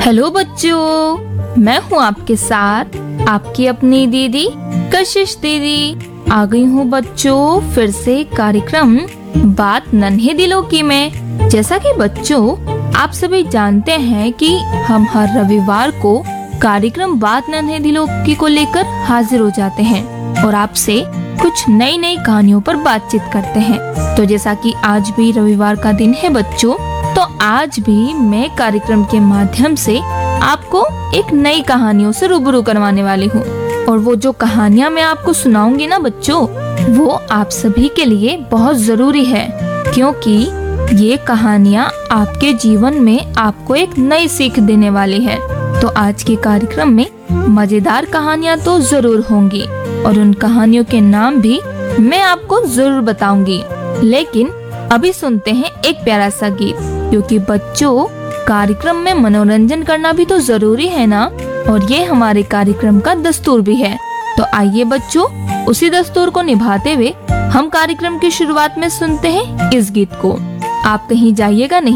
Hello बच्चों, मैं हूँ आपके साथ आपकी अपनी दीदी कशिश दीदी। आ गई हूँ बच्चों फिर से कार्यक्रम बात नन्हे दिलों की में। जैसा कि बच्चों आप सभी जानते हैं कि हम हर रविवार को कार्यक्रम बात नन्हे दिलों की को लेकर हाजिर हो जाते हैं और आपसे कुछ नई नई कहानियों पर बातचीत करते हैं। तो जैसा कि आज भी रविवार का दिन है बच्चों, तो आज भी मैं कार्यक्रम के माध्यम से आपको एक नई कहानियों से रूबरू करवाने वाली हूँ। और वो जो कहानियाँ मैं आपको सुनाऊंगी ना बच्चों, वो आप सभी के लिए बहुत जरूरी है, क्योंकि ये कहानियाँ आपके जीवन में आपको एक नई सीख देने वाली है। तो आज के कार्यक्रम में मजेदार कहानियाँ तो जरूर होंगी और उन कहानियों के नाम भी मैं आपको जरूर बताऊंगी। लेकिन अभी सुनते हैं एक प्यारा सा गीत, क्योंकि बच्चों कार्यक्रम में मनोरंजन करना भी तो जरूरी है ना, और ये हमारे कार्यक्रम का दस्तूर भी है। तो आइए बच्चों उसी दस्तूर को निभाते हुए हम कार्यक्रम की शुरुआत में सुनते हैं इस गीत को। आप कहीं जाइएगा नहीं।